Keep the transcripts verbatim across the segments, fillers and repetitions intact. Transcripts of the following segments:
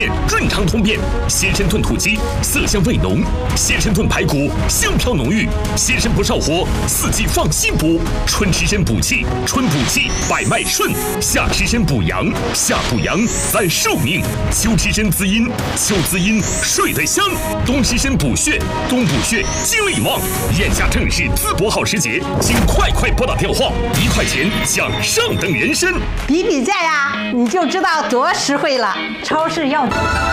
润肠通便，鲜参炖土鸡色香味浓，鲜参炖排骨香飘浓郁，鲜参不上火，四季放心补。春吃参补气，春补气百脉顺；夏吃参补阳，夏补阳咱寿命；秋吃参滋阴，秋滋阴睡得香；冬吃参补血，冬补血精力旺。眼下正是淄博好时节，请快快拨打电话，一块钱享上等人参。 比比价呀，你就知道多实惠了。超市要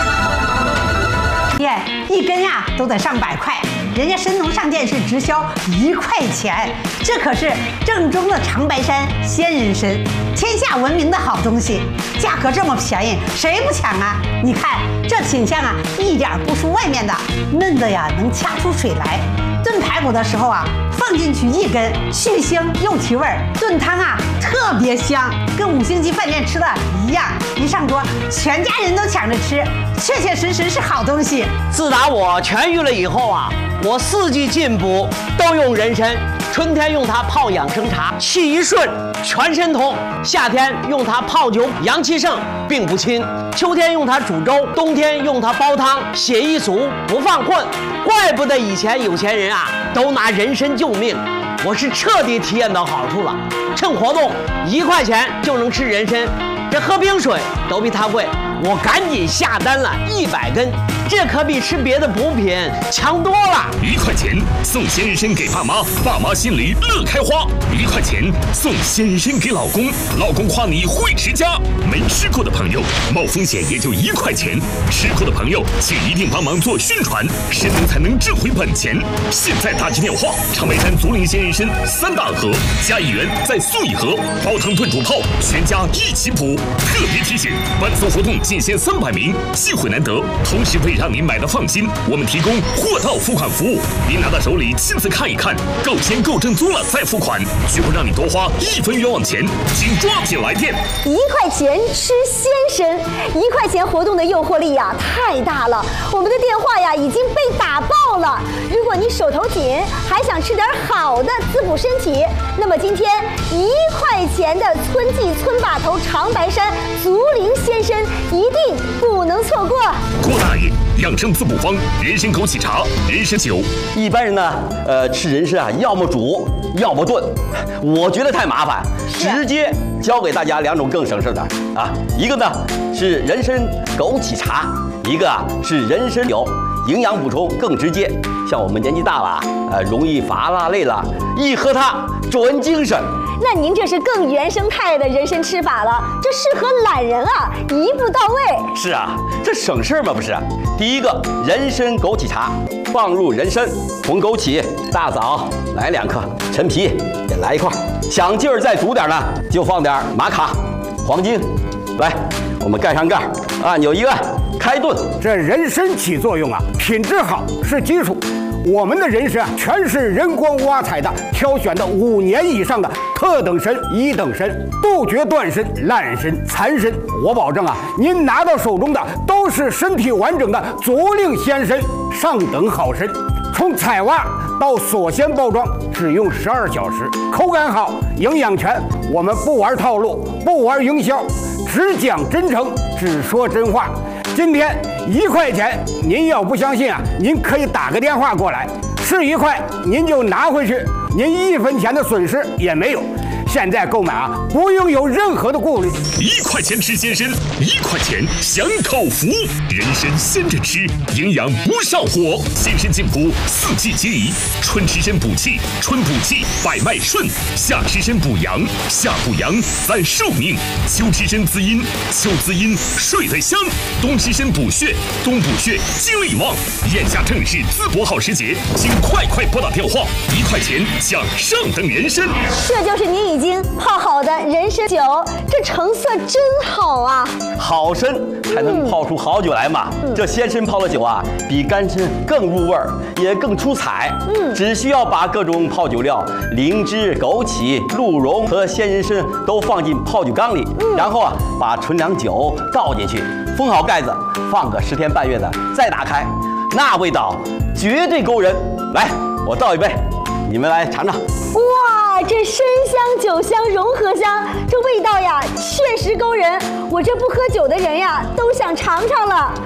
耶，一根呀都得上百块，人家参农上店是直销一块钱，这可是正宗的长白山鲜人参，天下闻名的好东西，价格这么便宜，谁不抢啊？你看这品相啊，一点不输外面的，嫩的呀能掐出水来。炖排骨的时候啊，放进去一根，去腥又提味儿，炖汤啊特别香，跟五星级饭店吃的一样。一上桌，全家人都抢着吃，确确实实是好东西。 自打我痊愈了以后啊，我四季进补都用人参。春天用它泡养生茶，气一顺，全身通；夏天用它泡酒，阳气盛，病不侵；秋天用它煮粥，冬天用它煲汤，血一足不犯困。怪不得以前有钱人啊都拿人参救命，我是彻底体验到好处了。趁活动一块钱就能吃人参，这喝冰水都比它贵，我赶紧下单了一百根。这可比吃别的补品强多了。 一块钱送鲜人参给爸妈，爸妈心里乐开花；一块钱送鲜人参给老公，老公夸你会持家。没吃过的朋友，冒风险也就一块钱；吃过的朋友，请一定帮忙做宣传，神农才能挣回本钱。现在打起电话，长白山竹林鲜人参三大盒加一元再送一盒，煲汤炖煮泡，全家一起补。特别提醒，本次活动仅限三百名，机会难得，同时为让您买的放心，我们提供货到付款服务，您拿到手里亲自看一看，够鲜够正宗了再付款，绝不让你多花一分冤枉钱，请抓紧来电。 一块钱吃鲜参，一块钱活动的诱惑力呀太大了，我们的电话呀已经被打爆了。如果你手头紧，还想吃点好的滋补身体，那么今天一块钱的村记村把头长白山竹林鲜参一定不能错过。 郭大爷，养生滋补方：人参枸杞茶、人参酒。 一般人呢，呃，吃人参啊，要么煮，要么炖。我觉得太麻烦，直接教给大家两种更省事的啊。一个呢是人参枸杞茶，一个啊是人参酒，营养补充更直接。像我们年纪大了，呃，容易乏了累了，一喝它准精神。 那您这是更原生态的人参吃法了，这适合懒人啊，一步到位。 是啊，这省事嘛不是？第一个人参枸杞茶，放入人参、红枸杞、大枣来两克，陈皮也来一块，想劲儿再煮点呢，就放点玛卡、黄精。来，我们盖上盖，按钮一按，开炖。 这人参起作用啊，品质好是基础。我们的人参啊，全是人工挖采的，挑选的五年以上的特等参、一等参，杜绝断参、烂参、残参。我保证啊，您拿到手中的都是身体完整的竹林鲜参，上等好参。从采挖到锁鲜包装，只用十二小时，口感好，营养全。我们不玩套路，不玩营销，只讲真诚，只说真话。今天一块钱，您要不相信啊，您可以打个电话过来，是一块您就拿回去，您一分钱的损失也没有。现在购买啊，不用有任何的顾虑。 一块钱吃鲜参，一块钱享口福。人参鲜着吃，营养不上火。鲜参进补，四季皆宜。春吃参补气，春补气百脉顺；夏吃参补阳，夏补阳咱寿命；秋吃参滋阴，秋滋阴睡得香；冬吃参补血，冬补血精力旺。眼下正是淄博好时节，请快快拨打电话，一块钱享上等人参。 这就是您已经泡好的人参酒，这成色真好啊！ 好参才能泡出好酒来嘛。嗯、这鲜参泡的酒啊，比干参更入味儿，也更出彩。嗯，只需要把各种泡酒料，灵芝、枸杞、鹿茸和鲜人参都放进泡酒缸里，嗯、然后啊，把纯粮酒倒进去，封好盖子，放个十天半月的，再打开，那味道绝对勾人。来，我倒一杯，你们来尝尝。 哇，这参香酒香融合香，这味道呀确实勾人，我这不喝酒的人呀都想尝尝了。